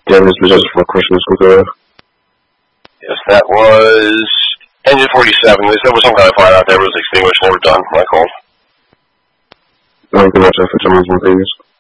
Damage just for Christmas with Yes, that was engine 47. They said there was some kind of fire out there. It was extinguished, never done. I called. I don't think that's for John's one, please.